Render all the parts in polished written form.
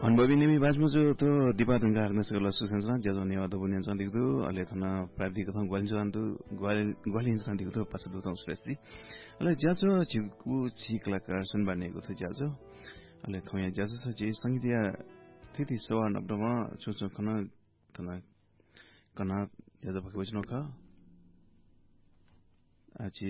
Hanbabinimi bajmujo to dipadanga harnasala susensa jazoni wada bunen sandigdu ale thana prabdika thang gwalinsandu gwalinsandigdu pasadu thang stressdi ale jajo chiku chiklakar sanbanego to jajo ale thoya jajo saji sangdia titi sowa nabdama chuchu khana thana kana jajo bakibajno ka aji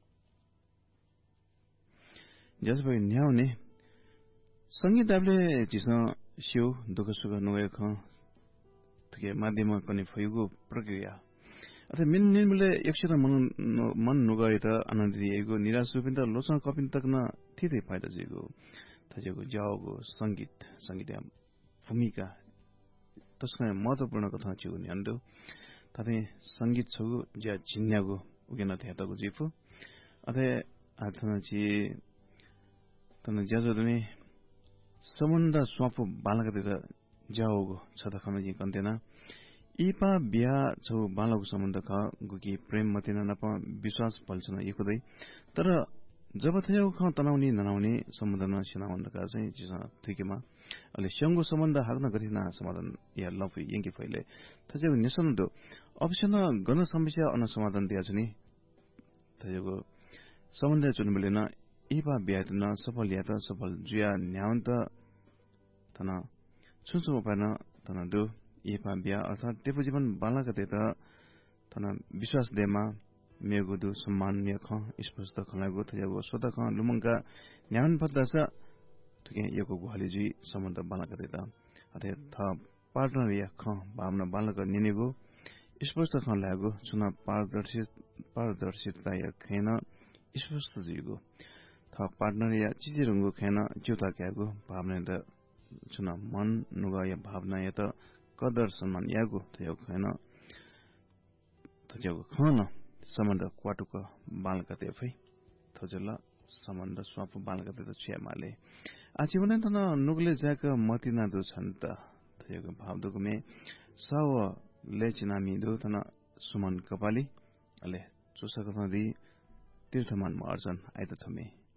jajo bai nyaune संगीतले जिसा शिव दुख सुख नगयो ख तके माध्यम कने फयुगो प्रक्रिया अथे mean निमले एकक्षर मन नगयो त आनन्दीको निराश सुपिन त लोसा कपिन तकन थिते फाइदा जेको थजेको जाओको संगीत भूमिका तस्का महत्वपूर्ण कथा छु नि अन्डो तथे संगीत छु ज्या जिन्यागो उगेन थेतको जिफु अथे आथना छि तना ज्याजो दमे सम्बन्ध स्वाफो बालकतिर जाओगो छदखन जी कन्तेना इपा बिया छौ बालको सम्बन्ध ख गुकी प्रेम मतिना नप विश्वास पल्छन यखुदै तर जब थयो ख तनाउनी ननाउनी सम्बन्धन सिनावन्द का चाहिँ जिसा थिकेमा अले संगो सम्बन्ध हार्न गरिना समाधान या लफ यंकी फैले थजेको निसन्द अवश्य गन समस्या अन समाधान दिया छनी थजेको सम्बन्ध चुनबलेना इपा बियातन सफल यात सफल जुया न्यावन्त तना छुछु उपायन तना दु इपा बिया अर्थात तेपु जीवन बालक देता तना विश्वास देमा मेगु दु सम्माननीय ख स्पष्ट खलागु थयागु सोत ख लुमंगा न्यावन पदस तुके यको गुहाली जी सम्बन्ध बालक देता अथे थ पार्टनर या ख भावना बालक निनेगु स्पष्ट ख लागु चुना पारदर्शिता या खैन स्पष्ट जीगु थ पार्टनर या चिजिरंगु खैन जुता क्यागु भावना द चुना मन नुगा या भावना या त कदर सम्मान यागु थयो खैन थजगु खन सम्बन्ध क्वाटुक बालकते फै थजला सम्बन्ध स्वाप बालकते त छ्यामाले आजीवन त नुगले जाक मतिना दु छन्त थयगु भावदुगु मे साव लेचिनामी दु तना सुमन कपाली अले चुसक थदि तीर्थमान अर्जन आइद थमे